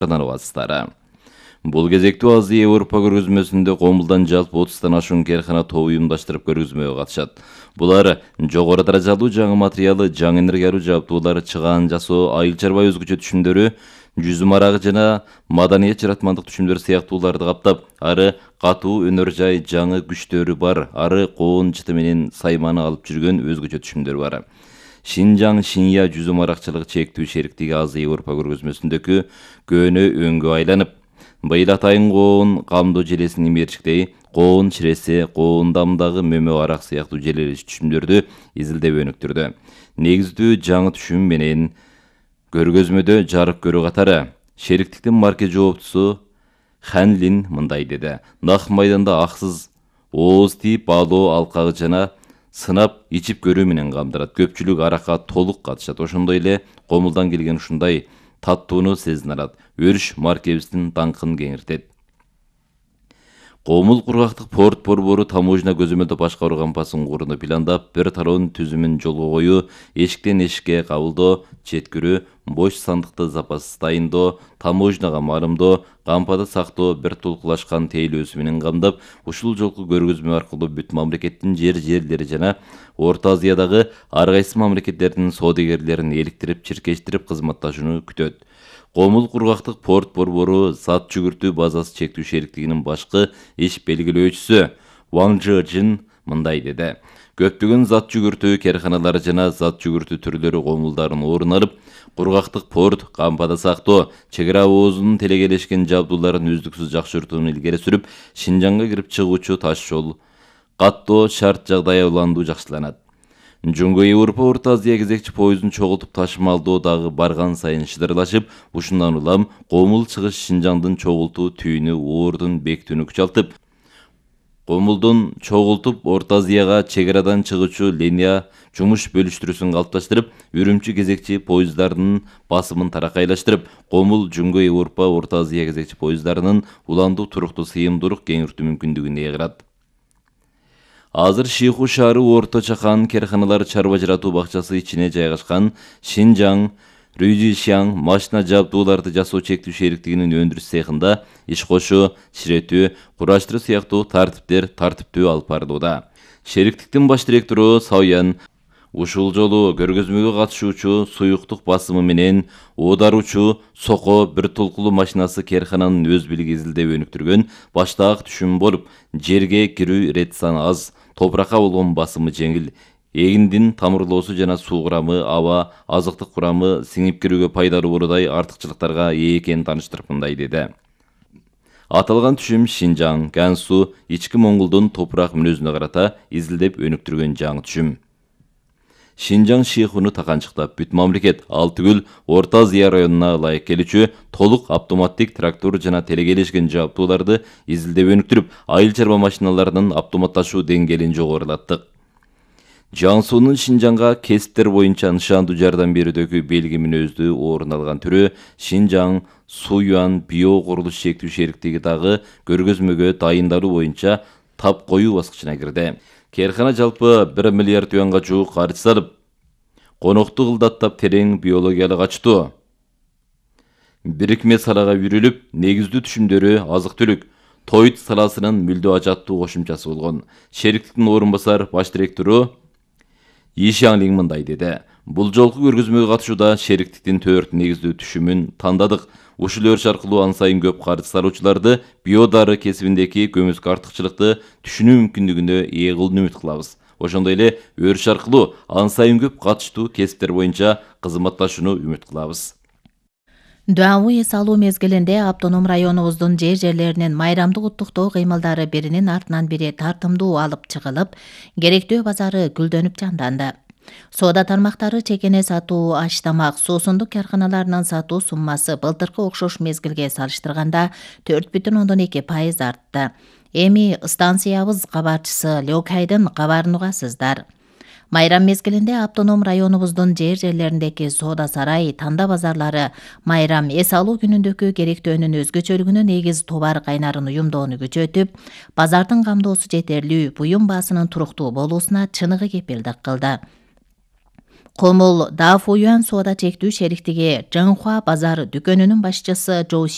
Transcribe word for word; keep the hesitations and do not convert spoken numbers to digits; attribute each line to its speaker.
Speaker 1: басыстары. Бул кезектүү Азия Европа көргөзмөсүндө Комулдан жалпы отуздан ашуун керкана тобу уюмдаштырып көргөзмөгө катышат. Булар жогору даражалуу жаңы материалы, жаңы энергиялуу жабдуулар, чыгаан жасоо, айыл чарба өзгөчө түшүмдөрү, жүзүм арагы жана маданият жаратмандык түшүмдөр сыяктууларды каптап, ары катуу өнөр жай жаңы күчтөрү бар, ары коон жыты менен сайманы алып жүргөн өзгөчө түшүмдөр бар. Шинжаң Шинья жүзүм аракчылык чектүү шериктиги Азия Европа көргөзмөсүндөгү көөнө өңгө айланып, быйыл атайын коон камдоо желесинин мерчиктеи, коон чиресе, коон дамдагы мөмө арак сыяктуу желелеш түшүмдөрдү изилдеп өнүктүрдү. Негиздүү жаңы түшүм менен көргөзмөдө жарык көрүү катары шериктиктин марке жооптусу Хан Лин мындай деди: Нак майданда аксыз ооз тийип алуу алкагы жана сынап ичип көрүү менен камдырат. Көпчүлүк аракка толук катышат. Ошондой эле Комулдан келген ушундай таттууну сезин алат. Өрүш маркебиздин даңкын кеңиртет. Комул кургактык порт борбору таможня көзөмөлдөө башкаруу кампасын курууну пландап, бир тароонун түзүмүн жолго коюу, эшиктен эшикке кабылдоо, четкирүү, бош сандыкты запас дайындоо, таможняга марымдоо, кампада сактоо бир толкулашкан тейлөөсү менен камдап, ушул жолку көргөзмө аркылуу бүт мамлекеттин жер жерлери жана Орто Азиядагы ар кайсы мамлекеттердин соодагерлерин эликтирип, чиркештирип кызматташууну күтөт. Комул кургактык порт борбору зат жүгүртүү базасы чектүү шериктигинин башкы иш белгилөөчүсү Ван Жин мындай деди: Көптөгөн зат жүгүртүү керканалары жана зат жүгүртүү түрлөрү Комулдарын орун алып, кургактык порт, кампада сактоо, чек ара оозунун телекелешкен жабдууларын үздүксүз жакшыртууну илгери сүрүп, Шинжаңга кирип чыгуучу таш жол, каттоо, шарт жагдай уландуу жакшыланат. Жөнгө Европа Орто Азия кезекчи поездун чогултуп ташымалдоо дагы барган сайын шыдырлашып, ушундан улам Комул чыгыш Шинжаңдын чогултуу түйүнү оордун бекитүүнү күчалтып, Комулдун чогултуп Орто Азияга чек арадан чыгуучу линия жумуш бөлүштүрүүсүн калыпташтырып, үрүмчү кезекчи поезддарынын басымын таракайлаштырып, Комул Жөнгө Европа Орто Азия кезекчи поезддарынын уландуу туруктуу сыйымдуулук кеңиртүү мүмкүндүгүн ээлерат. Азыр Шиху шаары Орто Чакан керканалар чарба жаратуу бакчасы ичине жайгашкан Шинжаң Рюйжишяң машина жабдууларды жасоо чектүү шериктигинин өндүрүш цехинда иш кошуу, чиретүү, кураштыруу сыяктуу тартиптер тартиптүү алып барылууда. Шериктиктин баш директору Сауян ушул жолу көргөзмөгө катышуучу суюктук басымы менен оодаруучу Соко бир толкулуу машинасы керкананын өз билиги изилдеп өнүктүргөн баштагы түшүм болуп, жерге кирүү рет саны аз, топуракка болгон басымы жеңил, эгиндин тамырлоосу жана суу курамы, аба, азыктык курамы сиңип кирүүгө пайдалуу болудай артыкчылыктарга ээ экенин тааныштырып мындай деди: Аталган түшүм Шинжаң, Гансу, ички Моңголдун топурак мүнөзүнө карата изилдеп өнүктүргөн жаңы түшүм. Шинжаң Шихуну таканчыктап, бүт мамлекет ал түгүл Орто Азия районуна ылайык келүүчү толук автоматтик трактор жана телекелешкен жабдууларды изилдеп өнүктүрүп, айыл чарба машиналарынын автоматташуу деңгээлин жогорулаттык. Жаңсуунун Шинжаңга кесиптер боюнча нышандуу жардам берүүдөгү белги мүнөздүү орун алган түрү Шинжаң Суюан био курулуш чектүү шериктиги дагы көргөзмөгө дайындалуу боюнча тап коюу баскычына кирди. Керкана жалпы бир миллиард юанга жуук каржы салып, конокту кылдаттап терең биологиялык ачтуу бирикме салага үйрүлүп, негиздүү түшүмдөрү азык-түлүк, тоют саласынын мүлдө ажаттуу кошумчасы болгон. Шериктиктин орун басар баш директору Ишяңлин мындай деди: Бул жолку көргөзмөгө катышууда шериктиктин төрт негиздүү түшүмүн тандадык. Ушул өрүш аркылуу ан сайын көп каржы салуучуларды биодары кесибиндеги көмүскө артыкчылыкты түшүнүү мүмкүндүгүнө ээ кылууну үмүт кылабыз. Ошондой эле өрүш аркылуу ан сайын көп катыштуу кесиптер боюнча кызматташууну үмүт кылабыз.
Speaker 2: Дуабы эс алуу мезгилинде автоном районубуздун жер жерлеринин майрамдык уттуктоо кыймылдары биринин артынан бири тартымдуу алып чыгылып, керектөө базары гүлдөнүп жанданды. Соода тармактары чекене сатуу, аш тамак, суусундук карканаларынын сатуу суммасы былтыркы окшош мезгилге салыштырганда төрт бүтүн ондон эки пайыз артты. Эми станциябыз кабарчысы Лёкайдын кабарын угасыздар. Майрам мезгилинде автоном районубуздун жер жерлериндеги соода сарай, танда базарлары майрам эс алуу күнүндөгү керектөөнүн өзгөчөлүгүнө негиз товар кайнарын уюмдоону күчөтүп, базардын камдоосу жетерлүү, буюм баасынын туруктуу болуусуна чыныгы кепилдик кылды. Комул Дафуюан соода чектүү шериктиги Жыңхуа базар дүкөнүнүн башчысы Жоу